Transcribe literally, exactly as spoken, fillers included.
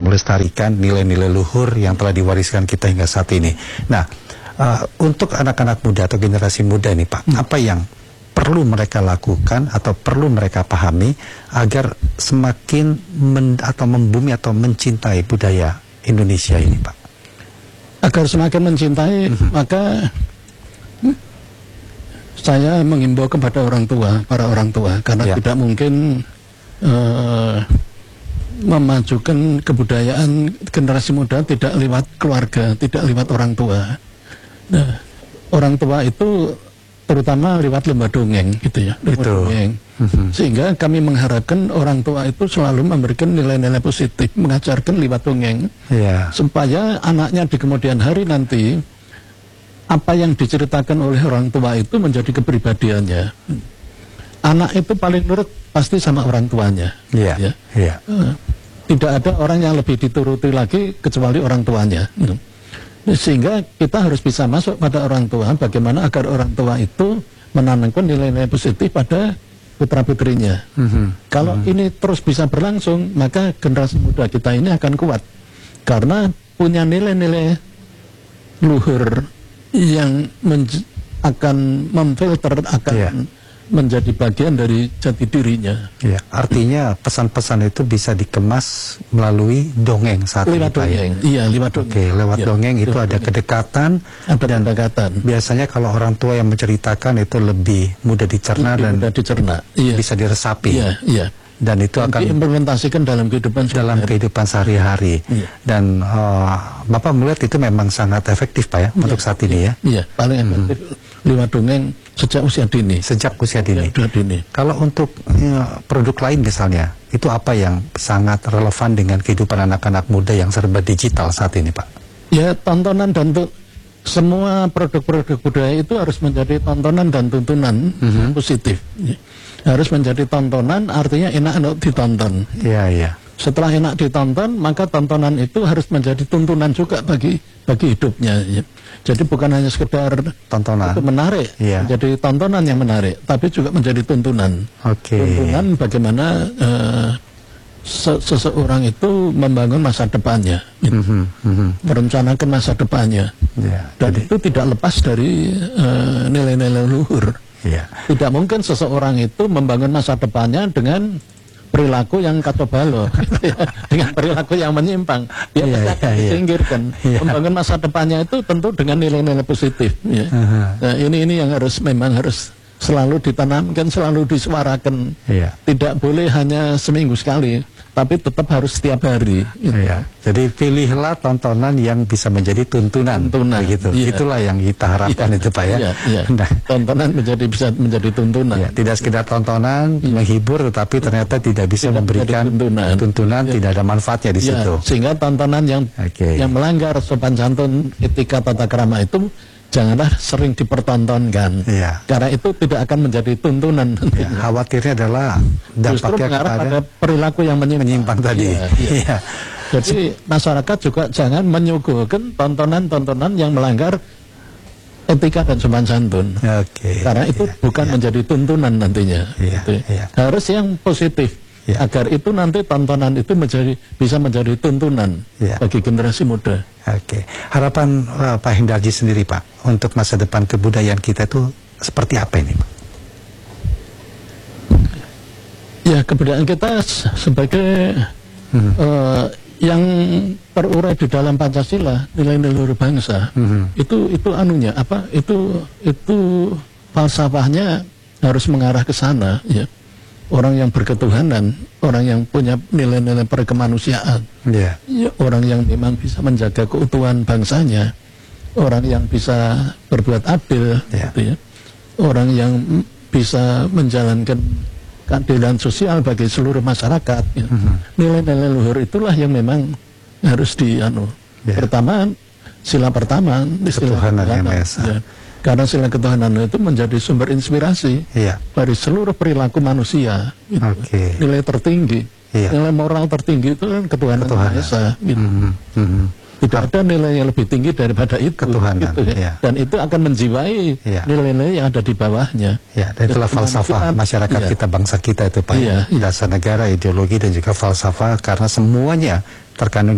melestarikan nilai-nilai luhur yang telah diwariskan kita hingga saat ini. Nah, uh, untuk anak-anak muda atau generasi muda ini Pak, hmm. apa yang perlu mereka lakukan atau perlu mereka pahami agar semakin men, atau membumi atau mencintai budaya Indonesia ini Pak? Agar semakin mencintai, hmm. maka hmm, saya mengimbau kepada orang tua, para orang tua, karena ya. tidak mungkin uh, memajukan kebudayaan generasi muda tidak lewat keluarga, tidak lewat orang tua. Nah, orang tua itu terutama lewat lomba dongeng, gitu ya. Lomba dongeng. Mm-hmm. Sehingga kami mengharapkan orang tua itu selalu memberikan nilai-nilai positif, mengajarkan lewat dongeng, yeah. supaya anaknya di kemudian hari nanti apa yang diceritakan oleh orang tua itu menjadi kepribadiannya. Anak itu paling nurut pasti sama orang tuanya. Yeah. Ya. Yeah. Uh, tidak ada orang yang lebih dituruti lagi kecuali orang tuanya. Uh. Sehingga kita harus bisa masuk pada orang tua, bagaimana agar orang tua itu menanamkan nilai-nilai positif pada putra-putrinya. Mm-hmm. Kalau mm-hmm. ini terus bisa berlangsung, maka generasi muda kita ini akan kuat. Karena punya nilai-nilai luhur yang akan memfilter, akan yeah. menjadi bagian dari jati dirinya. Ya, artinya pesan-pesan itu bisa dikemas melalui dongeng saat lewat ini, dongeng. Ya? Iya, lewat dongeng. Oke, lewat ya, dongeng itu ada dongeng. kedekatan, ada dan kedekatan. Biasanya kalau orang tua yang menceritakan itu lebih mudah dicerna lebih dan mudah dicerna. Iya. bisa diresapi. Iya, iya. Dan itu dan akan diimplementasikan dalam kehidupan dalam kehidupan sehari-hari. Iya. Dan uh, Bapak melihat itu memang sangat efektif Pak ya, iya. untuk saat ini ya. Iya, paling efektif hmm. lewat dongeng sejak usia dini. Sejak usia dini. Ya, dini. Kalau untuk ya, produk lain misalnya, itu apa yang sangat relevan dengan kehidupan anak-anak muda yang serba digital saat ini Pak? Ya, tontonan dan tuh semua produk-produk budaya itu harus menjadi tontonan dan tuntunan mm-hmm. positif. Ya. Harus menjadi tontonan, artinya enak untuk ditonton. Iya, iya. Setelah enak ditonton, maka tontonan itu harus menjadi tuntunan juga bagi bagi hidupnya. Ya. Jadi bukan hanya sekedar tontonan itu menarik, yeah. jadi tontonan yang menarik, tapi juga menjadi tuntunan. Okay. Tuntunan bagaimana uh, se seseorang itu membangun masa depannya, gitu. mm-hmm. Mm-hmm. merencanakan masa depannya, yeah. dan jadi... itu tidak lepas dari nilai-nilai uh, luhur. Yeah. Tidak mungkin seseorang itu membangun masa depannya dengan perilaku yang katobalo, gitu ya. Dengan perilaku yang menyimpang, dia yeah, pasti akan yeah, disingkirkan. Yeah. Membangun masa depannya itu tentu dengan nilai-nilai positif. Ya. Uh-huh. Nah, ini ini yang harus memang harus selalu ditanamkan, selalu disuarakan. Yeah. Tidak boleh hanya seminggu sekali, tapi tetap harus setiap hari. Gitu. Yeah. Jadi pilihlah tontonan yang bisa menjadi tuntunan. Tuntunan. Gitu. Yeah. Itulah yang kita harapkan yeah. itu Pak ya. Yeah, yeah. Nah. Tontonan menjadi bisa menjadi tuntunan. Yeah. Tidak sekedar tontonan yeah. menghibur, tetapi ternyata tidak bisa tidak memberikan tuntunan, tuntunan yeah. tidak ada manfaatnya di yeah. situ. Sehingga tontonan yang okay. yang melanggar sopan santun, etika tata krama itu janganlah sering dipertontonkan, ya. Karena itu tidak akan menjadi tuntunan. Ya, khawatirnya adalah dampaknya kepada pada perilaku yang menyimpang, menyimpang tadi. Ya, ya. Ya. Jadi masyarakat juga jangan menyuguhkan tontonan-tontonan yang melanggar etika dan sopan santun. Oke. Karena itu ya, bukan ya. menjadi tuntunan nantinya. Ya, gitu. ya. Harus yang positif. Ya. Agar itu nanti tontonan itu menjadi bisa menjadi tuntunan ya. bagi generasi muda. Oke, harapan uh, Pak Hendarji sendiri Pak untuk masa depan kebudayaan kita itu seperti apa ini Pak? Ya, kebudayaan kita sebagai hmm. uh, yang terurai di dalam Pancasila, nilai-nilai luhur bangsa, hmm. itu itu anunya apa? Itu itu falsafahnya harus mengarah ke sana, ya. Orang yang berketuhanan, orang yang punya nilai-nilai perkemanusiaan, yeah. ya, orang yang memang bisa menjaga keutuhan bangsanya, orang yang bisa berbuat adil, yeah. gitu ya. Orang yang bisa menjalankan keadilan sosial bagi seluruh masyarakat. Ya. Mm-hmm. Nilai-nilai luhur itulah yang memang harus di, anu, yeah. pertama, sila pertama, ketuhanan yang Maha Esa. Ya. Karena sila ketuhanan itu menjadi sumber inspirasi iya. dari seluruh perilaku manusia. Gitu. Okay. Nilai tertinggi, iya. nilai moral tertinggi itu kan ketuhanan Maha Esa. Gitu. Mm -hmm. Tidak ada nilai yang lebih tinggi daripada itu. Ketuhanan. Gitu, ya. Iya. Dan itu akan menjiwai nilai-nilai iya. yang ada di bawahnya. Ya, dan itulah falsafah masyarakat iya. kita, bangsa kita itu Pak. Iya. Dasar negara, ideologi dan juga falsafah, karena semuanya terkandung